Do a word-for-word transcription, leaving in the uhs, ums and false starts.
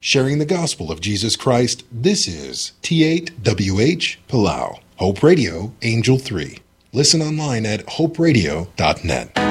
sharing the gospel of Jesus Christ. This is T eight W H Palau, Hope Radio, Angel three. Listen online at hope radio dot net.